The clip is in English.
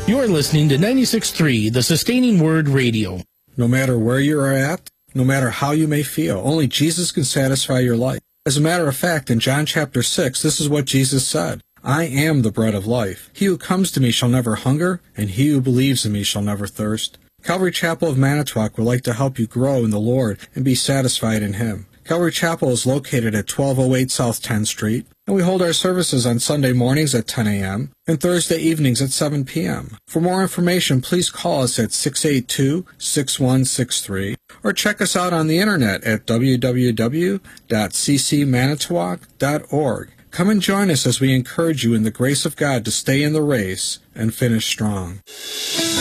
You're listening to 96.3, the Sustaining Word Radio. No matter where you are at, no matter how you may feel, only Jesus can satisfy your life. As a matter of fact, in John chapter 6, this is what Jesus said. I am the bread of life. He who comes to me shall never hunger, and he who believes in me shall never thirst. Calvary Chapel of Manitowoc would like to help you grow in the Lord and be satisfied in Him. Calvary Chapel is located at 1208 South 10th Street, and we hold our services on Sunday mornings at 10 a.m. and Thursday evenings at 7 p.m. For more information, please call us at 682-6163 or check us out on the internet at www.ccmanitowoc.org. Come and join us as we encourage you in the grace of God to stay in the race and finish strong.